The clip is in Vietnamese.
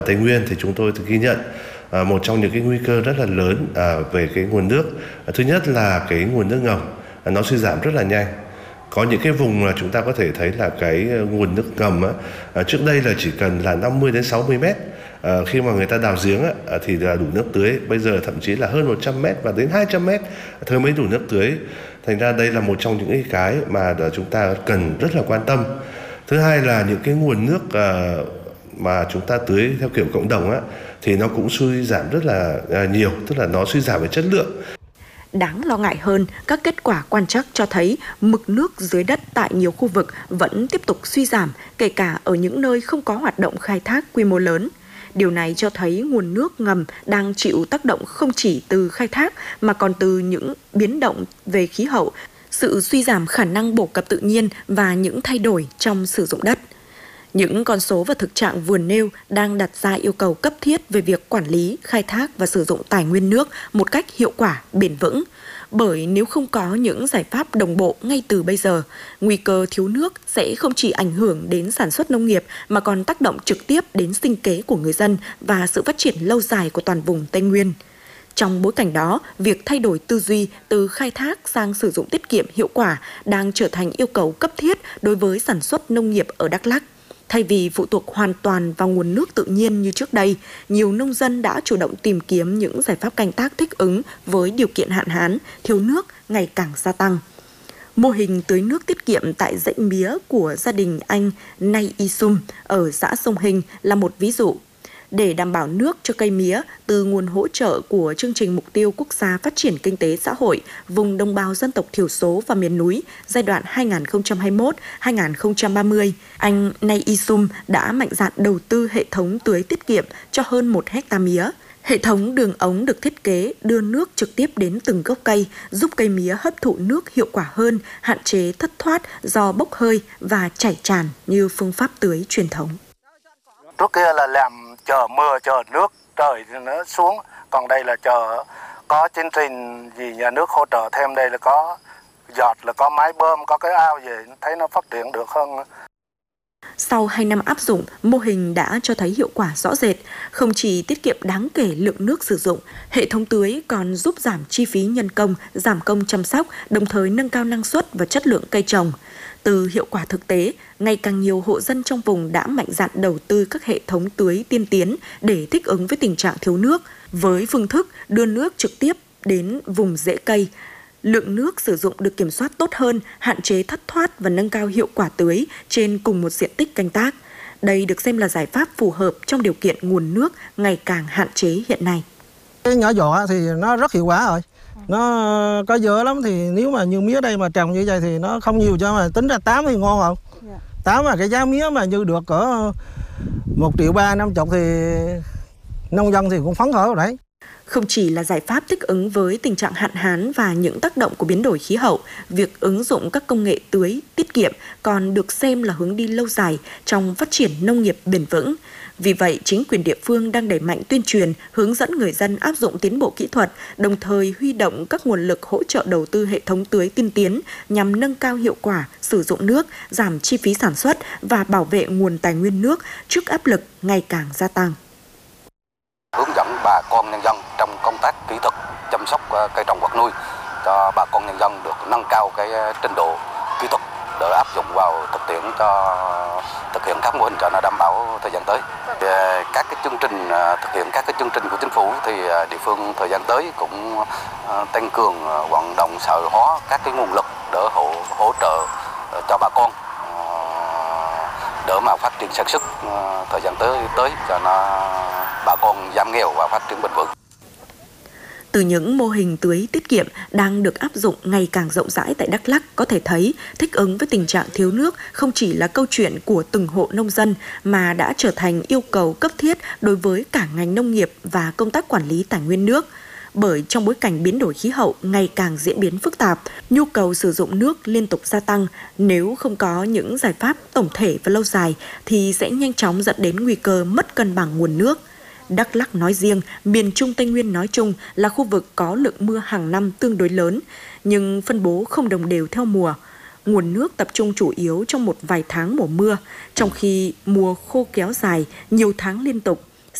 Tây Nguyên thì chúng tôi ghi nhận một trong những cái nguy cơ rất là lớn về cái nguồn nước. Thứ nhất là cái nguồn nước ngầm nó suy giảm rất là nhanh. Có những cái vùng là chúng ta có thể thấy là cái nguồn nước ngầm trước đây là chỉ cần là 50 đến 60 mét. Khi mà người ta đào giếng thì là đủ nước tưới. Bây giờ thậm chí là hơn 100 mét và đến 200 mét thôi mới đủ nước tưới. Thành ra đây là một trong những cái mà chúng ta cần rất là quan tâm. Thứ hai là những cái nguồn nước mà chúng ta tưới theo kiểu cộng đồng thì nó cũng suy giảm rất là nhiều, tức là nó suy giảm về chất lượng. Đáng lo ngại hơn, các kết quả quan trắc cho thấy mực nước dưới đất tại nhiều khu vực vẫn tiếp tục suy giảm, kể cả ở những nơi không có hoạt động khai thác quy mô lớn. Điều này cho thấy nguồn nước ngầm đang chịu tác động không chỉ từ khai thác mà còn từ những biến động về khí hậu, sự suy giảm khả năng bổ cập tự nhiên và những thay đổi trong sử dụng đất. Những con số và thực trạng vừa nêu đang đặt ra yêu cầu cấp thiết về việc quản lý, khai thác và sử dụng tài nguyên nước một cách hiệu quả, bền vững. Bởi nếu không có những giải pháp đồng bộ ngay từ bây giờ, nguy cơ thiếu nước sẽ không chỉ ảnh hưởng đến sản xuất nông nghiệp mà còn tác động trực tiếp đến sinh kế của người dân và sự phát triển lâu dài của toàn vùng Tây Nguyên. Trong bối cảnh đó, việc thay đổi tư duy từ khai thác sang sử dụng tiết kiệm hiệu quả đang trở thành yêu cầu cấp thiết đối với sản xuất nông nghiệp ở Đắk Lắk. Thay vì phụ thuộc hoàn toàn vào nguồn nước tự nhiên như trước đây, nhiều nông dân đã chủ động tìm kiếm những giải pháp canh tác thích ứng với điều kiện hạn hán, thiếu nước ngày càng gia tăng. Mô hình tưới nước tiết kiệm tại dãy mía của gia đình anh Nay Y Sum ở xã Sông Hình là một ví dụ. Để đảm bảo nước cho cây mía từ nguồn hỗ trợ của chương trình Mục tiêu Quốc gia Phát triển Kinh tế Xã hội vùng đồng bào dân tộc thiểu số và miền núi giai đoạn 2021-2030, anh Nay Y Sum đã mạnh dạn đầu tư hệ thống tưới tiết kiệm cho hơn 1 hectare mía. Hệ thống đường ống được thiết kế đưa nước trực tiếp đến từng gốc cây, giúp cây mía hấp thụ nước hiệu quả hơn, hạn chế thất thoát do bốc hơi và chảy tràn như phương pháp tưới truyền thống. Trước kia là làm chờ mưa, chờ nước, trời thì nó xuống. Còn đây là chờ có chương trình gì nhà nước hỗ trợ thêm, đây là có giọt, là có máy bơm, có cái ao gì, thấy nó phát triển được hơn. Sau 2 năm áp dụng, mô hình đã cho thấy hiệu quả rõ rệt, không chỉ tiết kiệm đáng kể lượng nước sử dụng, hệ thống tưới còn giúp giảm chi phí nhân công, giảm công chăm sóc, đồng thời nâng cao năng suất và chất lượng cây trồng. Từ hiệu quả thực tế, ngày càng nhiều hộ dân trong vùng đã mạnh dạn đầu tư các hệ thống tưới tiên tiến để thích ứng với tình trạng thiếu nước, với phương thức đưa nước trực tiếp đến vùng rễ cây. Lượng nước sử dụng được kiểm soát tốt hơn, hạn chế thất thoát và nâng cao hiệu quả tưới trên cùng một diện tích canh tác. Đây được xem là giải pháp phù hợp trong điều kiện nguồn nước ngày càng hạn chế hiện nay. Cái nhỏ giọt thì nó rất hiệu quả rồi. Nó có dở lắm thì nếu mà như mía đây mà trồng như vậy thì nó không nhiều, cho mà tính ra 8 thì ngon không? 8 mà cái giá mía mà như được cỡ 1.350.000 thì nông dân thì cũng phấn khởi rồi đấy. Không chỉ là giải pháp thích ứng với tình trạng hạn hán và những tác động của biến đổi khí hậu, việc ứng dụng các công nghệ tưới tiết kiệm còn được xem là hướng đi lâu dài trong phát triển nông nghiệp bền vững. Vì vậy, chính quyền địa phương đang đẩy mạnh tuyên truyền, hướng dẫn người dân áp dụng tiến bộ kỹ thuật, đồng thời huy động các nguồn lực hỗ trợ đầu tư hệ thống tưới tiên tiến nhằm nâng cao hiệu quả sử dụng nước, giảm chi phí sản xuất và bảo vệ nguồn tài nguyên nước trước áp lực ngày càng gia tăng. Hướng dẫn bà con nhân dân trong công tác kỹ thuật chăm sóc cây trồng vật nuôi cho bà con nhân dân được nâng cao cái trình độ kỹ thuật để áp dụng vào thực tiễn cho thực hiện các mô hình cho nó đảm bảo thời gian tới. Các cái chương trình thực hiện các cái chương trình của chính phủ thì địa phương thời gian tới cũng tăng cường vận động xã hội hóa các cái nguồn lực để hỗ trợ cho bà con để mà phát triển sản xuất thời gian tới cho nó bà con giảm nghèo và phát triển bền vững. Từ những mô hình tưới tiết kiệm đang được áp dụng ngày càng rộng rãi tại Đắk Lắk có thể thấy thích ứng với tình trạng thiếu nước không chỉ là câu chuyện của từng hộ nông dân mà đã trở thành yêu cầu cấp thiết đối với cả ngành nông nghiệp và công tác quản lý tài nguyên nước. Bởi trong bối cảnh biến đổi khí hậu ngày càng diễn biến phức tạp, nhu cầu sử dụng nước liên tục gia tăng, nếu không có những giải pháp tổng thể và lâu dài thì sẽ nhanh chóng dẫn đến nguy cơ mất cân bằng nguồn nước. Đắk Lắk nói riêng, miền Trung Tây Nguyên nói chung là khu vực có lượng mưa hàng năm tương đối lớn, nhưng phân bố không đồng đều theo mùa. Nguồn nước tập trung chủ yếu trong một vài tháng mùa mưa, trong khi mùa khô kéo dài nhiều tháng liên tục.